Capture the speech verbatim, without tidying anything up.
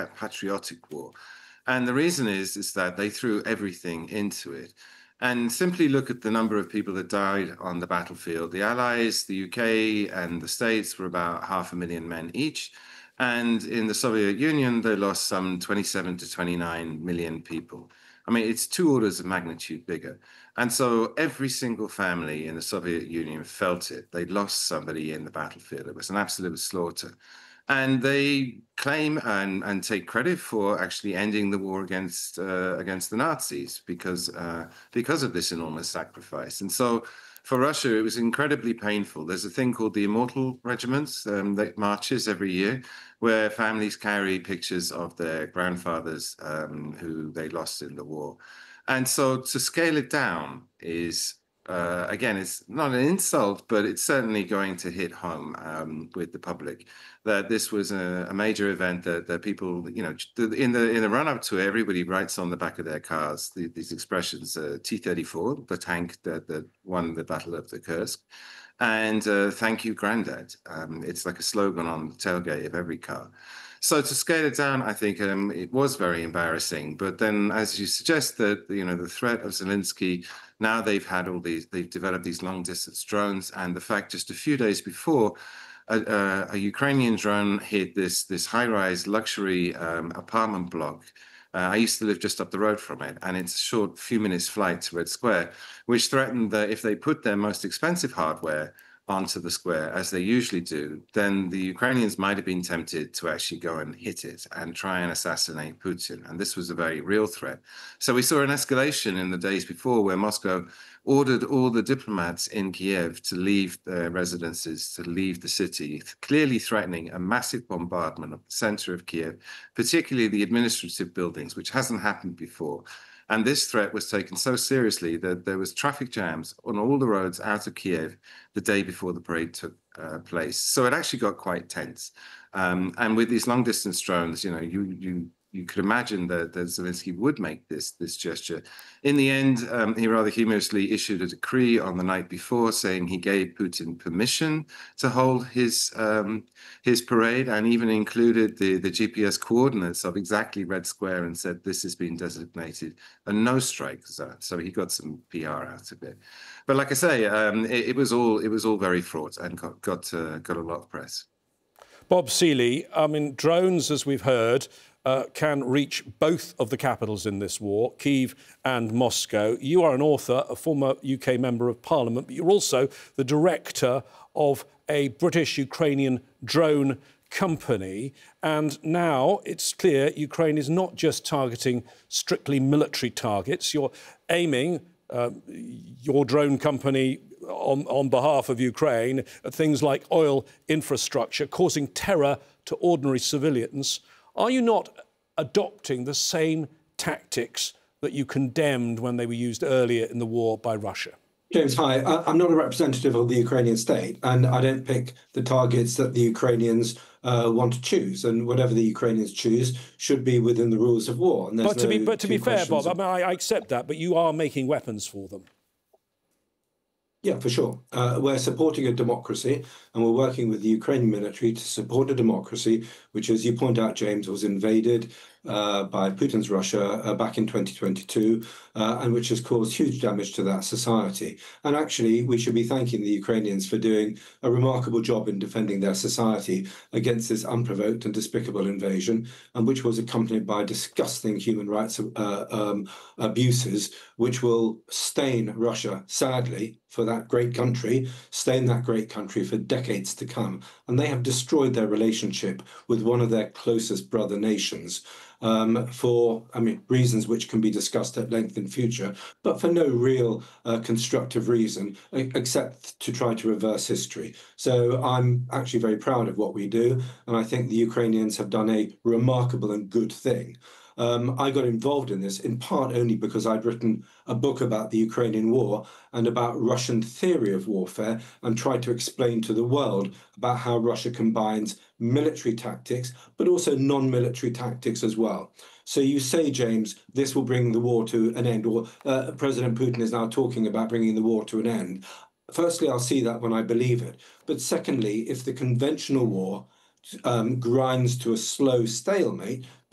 a patriotic war. And the reason is, is that they threw everything into it. And simply look at the number of people that died on the battlefield. The Allies, the U K, and the States were about half a million men each. And in the Soviet Union, they lost some twenty-seven to twenty-nine million people. I mean, it's two orders of magnitude bigger. And so every single family in the Soviet Union felt it. They lost somebody in the battlefield. It was an absolute slaughter. And they claim and, and take credit for actually ending the war against uh, against the Nazis because uh, because of this enormous sacrifice. And so for Russia, it was incredibly painful. There's a thing called the Immortal Regiments um, that marches every year, where families carry pictures of their grandfathers um, who they lost in the war. And so to scale it down is uh, again, it's not an insult, but it's certainly going to hit home um, with the public that this was a, a major event that, that people, you know, in the in the run up to it, everybody writes on the back of their cars the, these expressions: uh, T thirty-four, the tank that, that won the Battle of the Kursk, and uh, thank you, Grandad. Um, it's like a slogan on the tailgate of every car. So to scale it down, I think um, it was very embarrassing. But then, as you suggest, that you know the threat of Zelensky, now they've had all these, they've developed these long distance drones, and the fact just a few days before, a, a, a Ukrainian drone hit this this high rise luxury um, apartment block. Uh, I used to live just up the road from it, and it's a short few minutes flight to Red Square, which threatened that if they put their most expensive hardware onto the square, as they usually do, then the Ukrainians might have been tempted to actually go and hit it and try and assassinate Putin. And this was a very real threat. So we saw an escalation in the days before where Moscow ordered all the diplomats in Kiev to leave their residences, to leave the city, clearly threatening a massive bombardment of the center of Kiev, particularly the administrative buildings, which hasn't happened before. And this threat was taken so seriously that there was traffic jams on all the roads out of Kiev the day before the parade took uh, place. So it actually got quite tense. Um, and with these long distance drones, you know, you you you could imagine that, that Zelensky would make this this gesture. In the end, um, he rather humorously issued a decree on the night before saying he gave Putin permission to hold his um, his parade, and even included the, the G P S coordinates of exactly Red Square, and said this has been designated a no-strike zone. So he got some P R out of it. But like I say, um, it, it was all it was all very fraught and got got, uh, got a lot of press. Bob Seeley, I mean, drones, as we've heard, uh, can reach both of the capitals in this war, Kyiv and Moscow. You are an author, a former U K Member of Parliament, but you're also the director of a British-Ukrainian drone company. And now it's clear Ukraine is not just targeting strictly military targets. You're aiming uh, your drone company on, on behalf of Ukraine at things like oil infrastructure, causing terror to ordinary civilians. Are you not adopting the same tactics that you condemned when they were used earlier in the war by Russia? James, hi. I'm not a representative of the Ukrainian state, and I don't pick the targets that the Ukrainians uh, want to choose. And whatever the Ukrainians choose should be within the rules of war. And but to no be, but to be fair, Bob, of... I, mean, I accept that, but you are making weapons for them. Yeah, for sure. Uh, we're supporting a democracy, and we're working with the Ukrainian military to support a democracy, which, as you point out, James, was invaded uh, by Putin's Russia uh, back in twenty twenty-two, uh, and which has caused huge damage to that society. And actually, we should be thanking the Ukrainians for doing a remarkable job in defending their society against this unprovoked and despicable invasion, and which was accompanied by disgusting human rights uh, um, abuses, which will stain Russia, sadly, for that great country, stay in that great country for decades to come. And they have destroyed their relationship with one of their closest brother nations um, for, I mean, reasons which can be discussed at length in future, but for no real uh, constructive reason, except to try to reverse history. So I'm actually very proud of what we do, and I think the Ukrainians have done a remarkable and good thing. Um, I got involved in this in part only because I'd written a book about the Ukrainian war and about Russian theory of warfare, and tried to explain to the world about how Russia combines military tactics, but also non-military tactics as well. So you say, James, this will bring the war to an end, or uh, President Putin is now talking about bringing the war to an end. Firstly, I'll see that when I believe it. But secondly, if the conventional war um, grinds to a slow stalemate,